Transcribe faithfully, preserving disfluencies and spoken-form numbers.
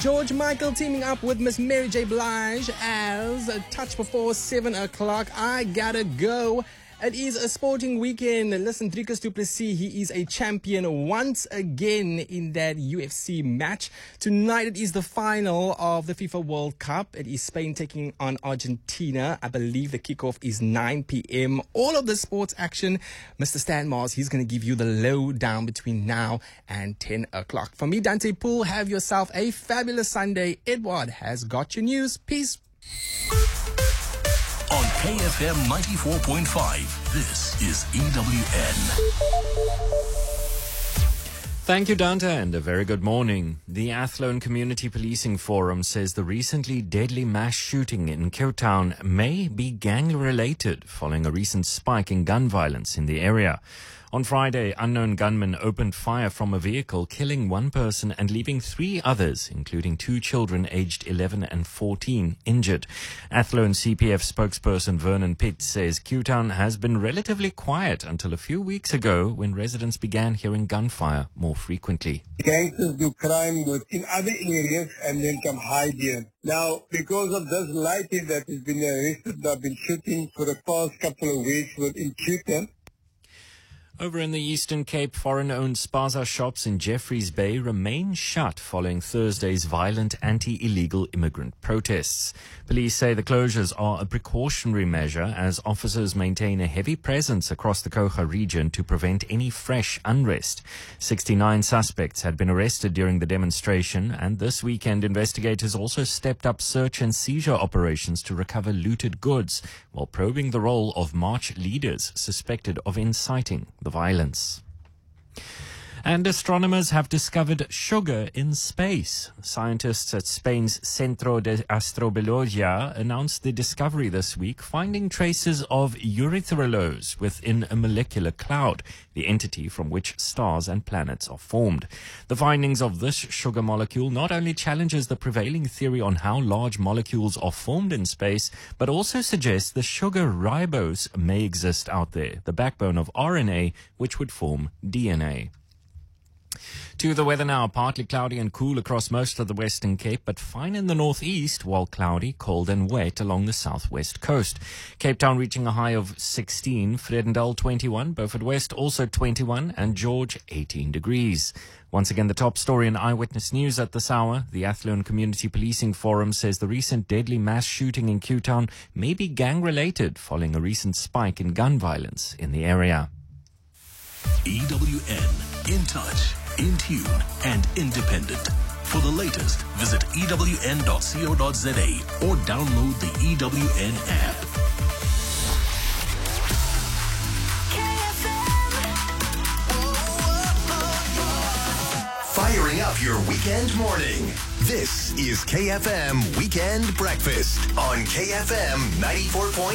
George Michael teaming up with Miss Mary J. Blige as a touch before seven o'clock. I gotta go. It is a sporting weekend. Listen, Dricus du Plessis, he is a champion once again in that U F C match. Tonight it is the final of the FIFA World Cup. It is Spain taking on Argentina. I believe the kickoff is nine p.m. All of the sports action. Mister Stan Mars, he's going to give you the lowdown between now and ten o'clock. For me, Dante Poole, have yourself a fabulous Sunday. Edward has got your news. Peace. On K F M ninety-four point five, this is E W N. Thank you, Dante, and a very good morning. The Athlone Community Policing Forum says the recently deadly mass shooting in Cape Town may be gang-related following a recent spike in gun violence in the area. On Friday, unknown gunmen opened fire from a vehicle, killing one person and leaving three others, including two children aged eleven and fourteen, injured. Athlone C P F spokesperson Vernon Pitt says Cape Town has been relatively quiet until a few weeks ago when residents began hearing gunfire more frequently. Gangsters do crime in other areas and then come hide here. Now, because of this lighting that has been arrested, they've been shooting for the past couple of weeks within Cape Town. Over in the Eastern Cape, foreign-owned spaza shops in Jeffreys Bay remain shut following Thursday's violent anti-illegal immigrant protests. Police say the closures are a precautionary measure as officers maintain a heavy presence across the Koga region to prevent any fresh unrest. sixty-nine suspects had been arrested during the demonstration, and this weekend investigators also stepped up search and seizure operations to recover looted goods, while probing the role of march leaders suspected of inciting the violence. And astronomers have discovered sugar in space. Scientists at Spain's Centro de Astrobiología announced the discovery this week, finding traces of erythrulose within a molecular cloud, the entity from which stars and planets are formed. The findings of this sugar molecule not only challenges the prevailing theory on how large molecules are formed in space, but also suggests the sugar ribose may exist out there, the backbone of R N A, which would form D N A. To the weather now, partly cloudy and cool across most of the Western Cape, but fine in the northeast, while cloudy, cold and wet along the southwest coast. Cape Town reaching a high of sixteen, Vredendal twenty-one, Beaufort West also twenty-one, and George eighteen degrees. Once again, the top story in Eyewitness News at this hour. The Athlone Community Policing Forum says the recent deadly mass shooting in Cape Town may be gang-related following a recent spike in gun violence in the area. E W N, in touch, in tune, and independent. For the latest, visit E W N dot co dot za or download the E W N app. Firing up your weekend morning. This is K F M Weekend Breakfast on K F M ninety-four point five.